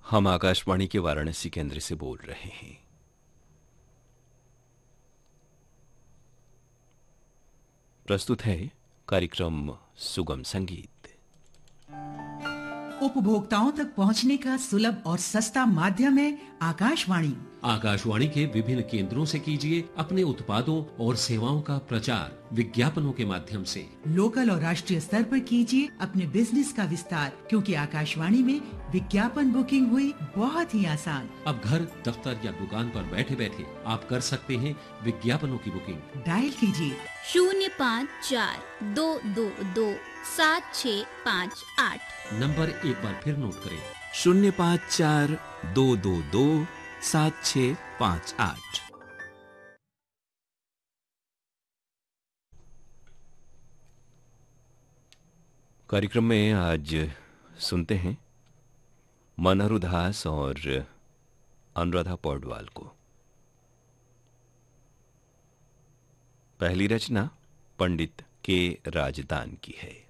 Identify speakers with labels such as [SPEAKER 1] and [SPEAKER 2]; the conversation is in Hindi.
[SPEAKER 1] हम आकाशवाणी के वाराणसी केंद्र से बोल रहे हैं। प्रस्तुत है कार्यक्रम सुगम संगीत।
[SPEAKER 2] उपभोक्ताओं तक पहुंचने का सुलभ और सस्ता माध्यम है आकाशवाणी।
[SPEAKER 3] आकाशवाणी के विभिन्न केंद्रों से कीजिए अपने उत्पादों और सेवाओं का प्रचार विज्ञापनों के माध्यम से।
[SPEAKER 2] लोकल और राष्ट्रीय स्तर पर कीजिए अपने बिजनेस का विस्तार, क्योंकि आकाशवाणी में विज्ञापन बुकिंग हुई बहुत ही आसान।
[SPEAKER 3] अब घर, दफ्तर या दुकान पर बैठे बैठे आप कर सकते हैं विज्ञापनों की बुकिंग।
[SPEAKER 2] डायल कीजिए
[SPEAKER 4] 054-222-7658।
[SPEAKER 3] नंबर एक बार फिर नोट करें।
[SPEAKER 1] 054-222-7658। कार्यक्रम में आज सुनते हैं मनोहर दास और अनुराधा पौडवाल को। पहली रचना पंडित के राजदान की है।